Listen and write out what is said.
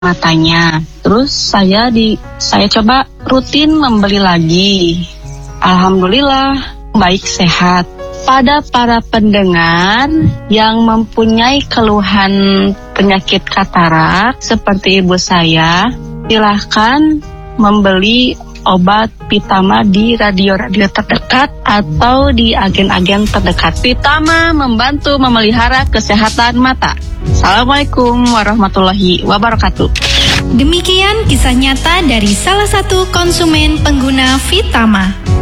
matanya. Terus saya coba rutin membeli lagi. Alhamdulillah baik, sehat. Pada para pendengar yang mempunyai keluhan penyakit katarak seperti ibu saya, silahkan membeli obat Pitama di radio-radio terdekat atau di agen-agen terdekat. Pitama membantu memelihara kesehatan mata. Assalamualaikum warahmatullahi wabarakatuh. Demikian kisah nyata dari salah satu konsumen pengguna Pitama.